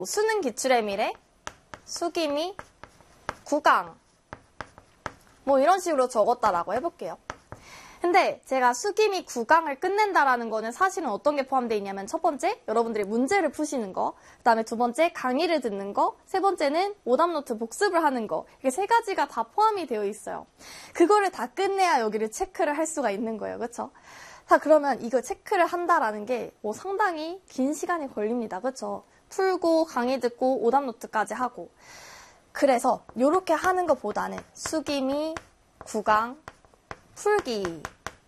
수능 기출의 미래, 수기미, 구강 뭐 이런 식으로 적었다라고 해볼게요. 근데 제가 수기미 구강을 끝낸다라는 거는 사실은 어떤 게 포함되어 있냐면 첫 번째, 여러분들이 문제를 푸시는 거, 그 다음에 두 번째, 강의를 듣는 거, 세 번째는 오답노트 복습을 하는 거, 이게 세 가지가 다 포함이 되어 있어요. 그거를 다 끝내야 여기를 체크를 할 수가 있는 거예요. 그렇죠? 자, 그러면 이거 체크를 한다라는 게 뭐 상당히 긴 시간이 걸립니다. 그렇죠? 풀고 강의 듣고 오답노트까지 하고. 그래서 이렇게 하는 것보다는 수기미, 구강, 풀기,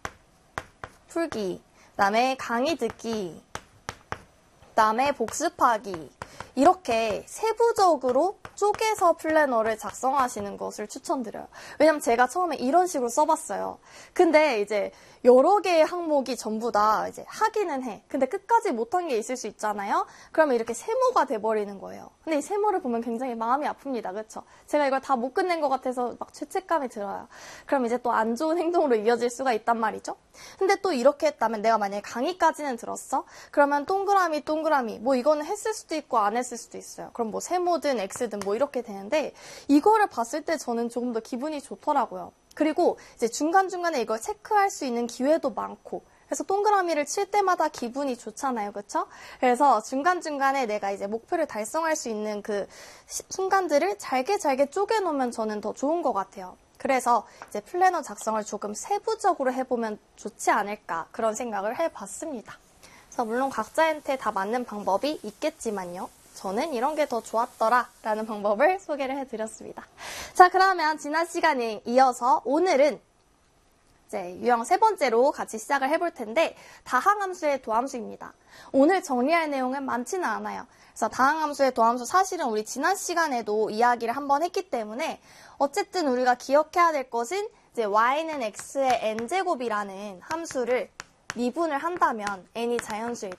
그다음에 강의 듣기, 그다음에 복습하기, 이렇게 세부적으로 쪼개서 플래너를 작성하시는 것을 추천드려요. 왜냐면 제가 처음에 이런 식으로 써봤어요. 근데 이제 여러 개의 항목이 전부 다 이제 하기는 해. 근데 끝까지 못한 게 있을 수 있잖아요. 그러면 이렇게 세모가 돼버리는 거예요. 근데 이 세모를 보면 굉장히 마음이 아픕니다. 그렇죠? 제가 이걸 다 못 끝낸 것 같아서 막 죄책감이 들어요. 그럼 이제 또 안 좋은 행동으로 이어질 수가 있단 말이죠. 근데 또 이렇게 했다면 내가 만약에 강의까지는 들었어? 그러면 동그라미 뭐 이거는 했을 수도 있고 안 했을 수도 있어요. 그럼 뭐 세모든 X든 뭐 이렇게 되는데 이거를 봤을 때 저는 조금 더 기분이 좋더라고요. 그리고 이제 중간중간에 이걸 체크할 수 있는 기회도 많고, 그래서 동그라미를 칠 때마다 기분이 좋잖아요. 그렇죠? 그래서 중간중간에 내가 이제 목표를 달성할 수 있는 그 순간들을 잘게 쪼개놓으면 저는 더 좋은 것 같아요. 그래서 이제 플래너 작성을 조금 세부적으로 해보면 좋지 않을까, 그런 생각을 해봤습니다. 그래서 물론 각자한테 다 맞는 방법이 있겠지만요. 저는 이런 게 더 좋았더라 라는 방법을 소개를 해드렸습니다. 자, 그러면 지난 시간에 이어서 오늘은 이제 유형 세 번째로 같이 시작을 해볼 텐데, 다항함수의 도함수입니다. 오늘 정리할 내용은 많지는 않아요. 그래서 다항함수의 도함수 사실은 우리 지난 시간에도 이야기를 한번 했기 때문에 어쨌든 우리가 기억해야 될 것은 이제 y는 x의 n제곱이라는 함수를 미분을 한다면 n이 자연수일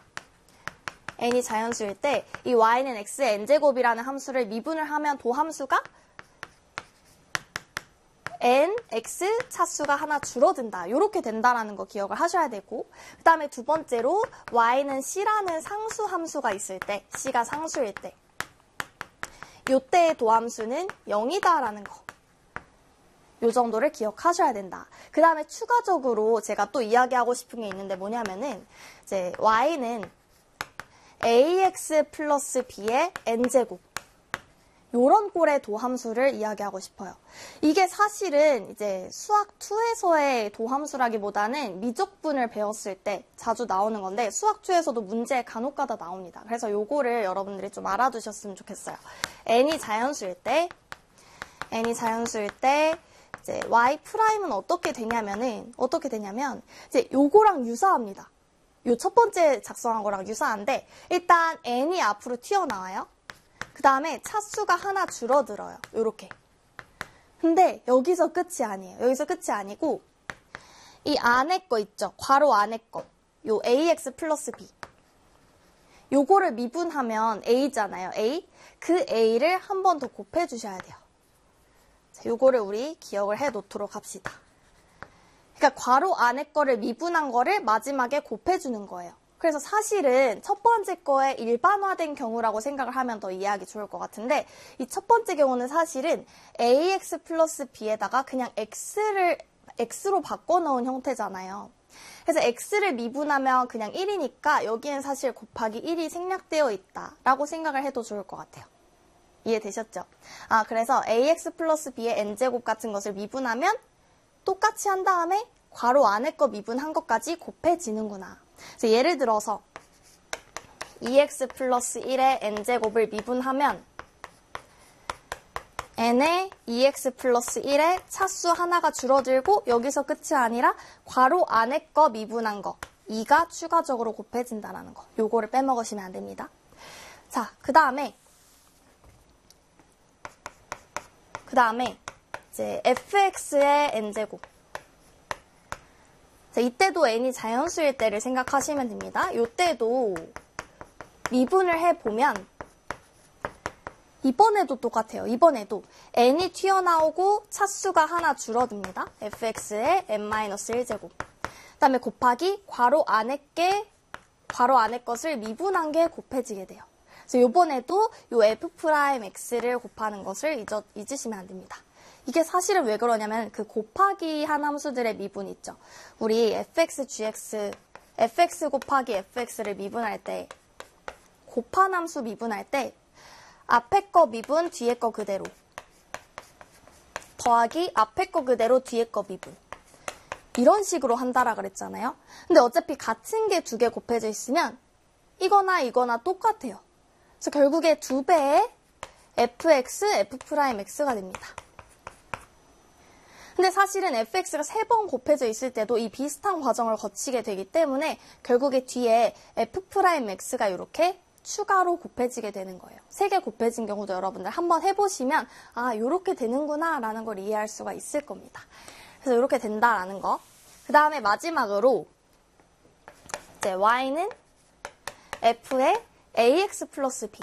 때 이 y는 x의 n제곱이라는 함수를 미분을 하면 도함수가 n, x 차수가 하나 줄어든다. 이렇게 된다라는 거 기억을 하셔야 되고, 그 다음에 두 번째로 y는 c라는 상수 함수가 있을 때, c가 상수일 때, 이때의 도함수는 0이다라는 거. 요 정도를 기억하셔야 된다. 그 다음에 추가적으로 제가 또 이야기하고 싶은 게 있는데 뭐냐면은 이제 y는 ax 플러스 b의 n제곱, 요런 꼴의 도함수를 이야기하고 싶어요. 이게 사실은 이제 수학 2에서의 도함수라기보다는 미적분을 배웠을 때 자주 나오는 건데, 수학 2에서도 문제에 간혹가다 나옵니다. 그래서 요거를 여러분들이 좀 알아두셨으면 좋겠어요. n이 자연수일 때 이제 y''은 어떻게 되냐면 이제 요거랑 유사합니다. 요 첫 번째 작성한 거랑 유사한데, 일단 n이 앞으로 튀어나와요. 그 다음에 차수가 하나 줄어들어요. 요렇게. 근데 여기서 끝이 아니에요. 여기서 끝이 아니고 이 안에 거 있죠. 괄호 안에 거. 요 ax 플러스 b. 요거를 미분하면 a잖아요. a. 그 a를 한 번 더 곱해 주셔야 돼요. 자, 요거를 우리 기억을 해 놓도록 합시다. 그러니까 괄호 안에 거를 미분한 거를 마지막에 곱해 주는 거예요. 그래서 사실은 첫 번째 거에 일반화된 경우라고 생각을 하면 더 이해하기 좋을 것 같은데, 이 첫 번째 경우는 사실은 ax 플러스 b에다가 그냥 x로 바꿔놓은 형태잖아요. 그래서 x를 미분하면 그냥 1이니까 여기엔 사실 곱하기 1이 생략되어 있다라고 생각을 해도 좋을 것 같아요. 이해되셨죠? 그래서 ax 플러스 b의 n제곱 같은 것을 미분하면 똑같이 한 다음에 괄호 안에 거 미분한 것까지 곱해지는구나. 그래서 예를 들어서 2x 플러스 1의 n제곱을 미분하면 n의 2x 플러스 1의 차수 하나가 줄어들고, 여기서 끝이 아니라 괄호 안에 거 미분한 거 2가 추가적으로 곱해진다는 거. 요거를 빼먹으시면 안 됩니다. 자, 그 다음에 이제 fx의 n제곱. 자, 이때도 n이 자연수일 때를 생각하시면 됩니다. 이때도 미분을 해보면 이번에도 똑같아요. 이번에도 n이 튀어나오고 차수가 하나 줄어듭니다. fx의 n-1제곱. 그 다음에 곱하기 괄호 안에 것을 미분한 게 곱해지게 돼요. 그래서 요번에도 요 F'X를 곱하는 것을 잊으시면 안 됩니다. 이게 사실은 왜 그러냐면 그 곱하기 한 함수들의 미분 있죠. 우리 fx, gx, fx 곱하기 fx를 미분할 때, 곱한 함수 미분할 때 앞에 거 미분, 뒤에 거 그대로 더하기 앞에 거 그대로 뒤에 거 미분, 이런 식으로 한다라 그랬잖아요. 근데 어차피 같은 게 두 개 곱해져 있으면 이거나 이거나 똑같아요. 그래서 결국에 2배의 fx, f'x가 됩니다. 근데 사실은 fx가 3번 곱해져 있을 때도 이 비슷한 과정을 거치게 되기 때문에 결국에 뒤에 f'x가 이렇게 추가로 곱해지게 되는 거예요. 3개 곱해진 경우도 여러분들 한번 해보시면 아, 이렇게 되는구나 라는 걸 이해할 수가 있을 겁니다. 그래서 이렇게 된다라는 거. 그 다음에 마지막으로 이제 y는 f의 ax 플러스 b.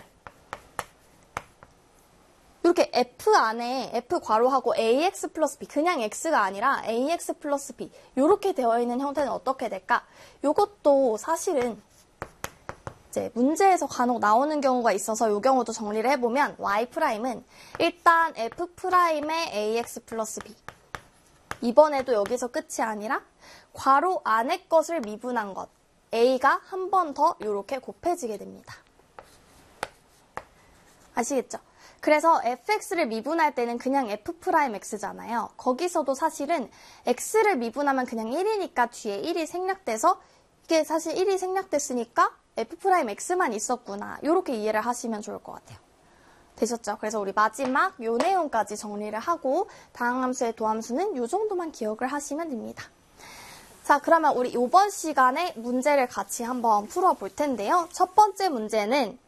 이렇게 f 안에 f 괄호하고 ax 플러스 b, 그냥 x가 아니라 ax 플러스 b 이렇게 되어 있는 형태는 어떻게 될까? 이것도 사실은 이제 문제에서 간혹 나오는 경우가 있어서 이 경우도 정리를 해보면 y'은 일단 f'의 ax 플러스 b, 이번에도 여기서 끝이 아니라 괄호 안에 것을 미분한 것 a가 한 번 더 이렇게 곱해지게 됩니다. 아시겠죠? 그래서 fx를 미분할 때는 그냥 f'x잖아요. 거기서도 사실은 x를 미분하면 그냥 1이니까 뒤에 1이 생략돼서 이게 사실 1이 생략됐으니까 f'x만 있었구나. 이렇게 이해를 하시면 좋을 것 같아요. 되셨죠? 그래서 우리 마지막 요 내용까지 정리를 하고 다항함수의 도함수는 요 정도만 기억을 하시면 됩니다. 자, 그러면 우리 이번 시간에 문제를 같이 한번 풀어볼 텐데요. 첫 번째 문제는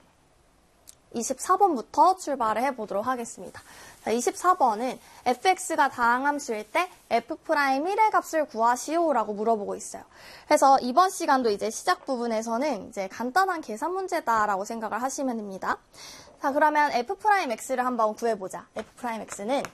24번부터 출발을 해보도록 하겠습니다. 자, 24번은 fx가 다항함수일 때 f'1의 값을 구하시오라고 물어보고 있어요. 그래서 이번 시간도 이제 시작 부분에서는 이제 간단한 계산 문제다라고 생각을 하시면 됩니다. 자, 그러면 f'x를 한번 구해보자. f'x는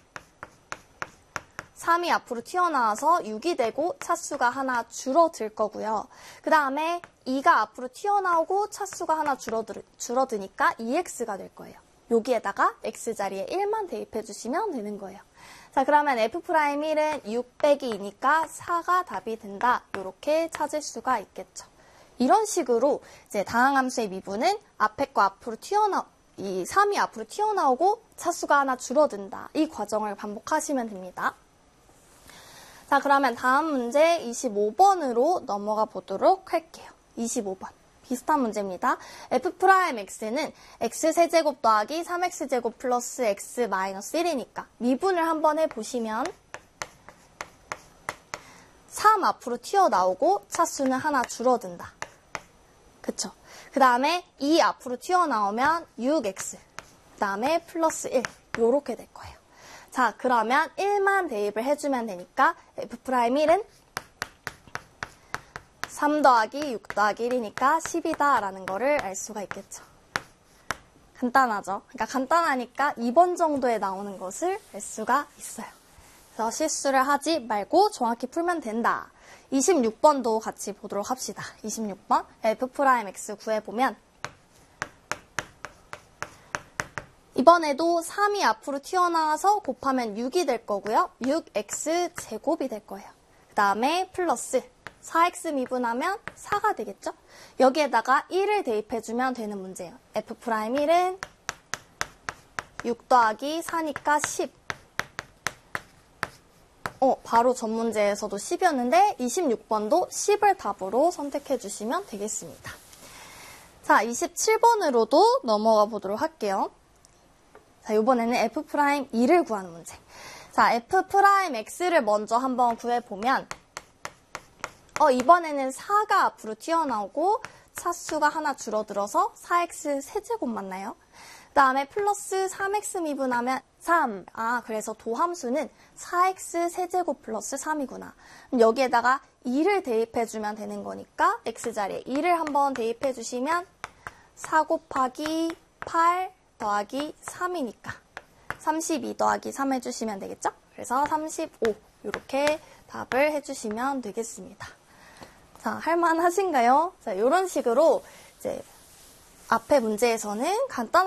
3이 앞으로 튀어나와서 6이 되고 차수가 하나 줄어들 거고요. 그 다음에 2가 앞으로 튀어나오고 차수가 하나 줄어드니까 2x가 될 거예요. 여기에다가 x자리에 1만 대입해 주시면 되는 거예요. 자, 그러면 f'1은 6 빼기 2니까 4가 답이 된다. 이렇게 찾을 수가 있겠죠. 이런 식으로 이제 다항함수의 미분은 앞에 거 앞으로 이 3이 앞으로 튀어나오고 차수가 하나 줄어든다. 이 과정을 반복하시면 됩니다. 자, 그러면 다음 문제 25번으로 넘어가 보도록 할게요. 25번. 비슷한 문제입니다. f'x는 x세제곱 더하기 3x제곱 플러스 x 마이너스 1이니까 미분을 한번 해보시면 3 앞으로 튀어나오고 차수는 하나 줄어든다. 그쵸? 그 다음에 2 앞으로 튀어나오면 6x, 그 다음에 플러스 1 요렇게 될 거예요. 자, 그러면 1만 대입을 해주면 되니까 f'1은 3 더하기 6 더하기 1이니까 10이다 라는 거를 알 수가 있겠죠. 간단하죠? 그러니까 간단하니까 2번 정도에 나오는 것을 알 수가 있어요. 그래서 실수를 하지 말고 정확히 풀면 된다. 26번도 같이 보도록 합시다. 26번 f'x 구해보면 이번에도 3이 앞으로 튀어나와서 곱하면 6이 될 거고요. 6x 제곱이 될 거예요. 그 다음에 플러스 4x 미분하면 4가 되겠죠? 여기에다가 1을 대입해주면 되는 문제예요. f'1은 6 더하기 4니까 10. 바로 전 문제에서도 10이었는데 26번도 10을 답으로 선택해주시면 되겠습니다. 자, 27번으로도 넘어가 보도록 할게요. 자, 이번에는 f'E를 구하는 문제. 자, f'X를 먼저 한번 구해보면 이번에는 4가 앞으로 튀어나오고 차수가 하나 줄어들어서 4x 세제곱 맞나요? 그 다음에 플러스 3x 미분하면 3. 그래서 도함수는 4x 세제곱 플러스 3이구나. 그럼 여기에다가 2를 대입해주면 되는 거니까 x자리에 2를 한번 대입해주시면 4 곱하기 8 더하기 3이니까 32 더하기 3 해주시면 되겠죠? 그래서 35 이렇게 답을 해주시면 되겠습니다. 자, 할만하신가요? 자, 이런 식으로 이제 앞에 문제에서는 간단한